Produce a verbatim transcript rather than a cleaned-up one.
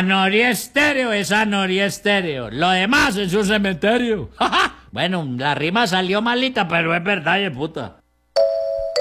Anoria Estéreo es Anoria Estéreo. Lo demás es un cementerio. Bueno, la rima salió malita, pero es verdad, de puta.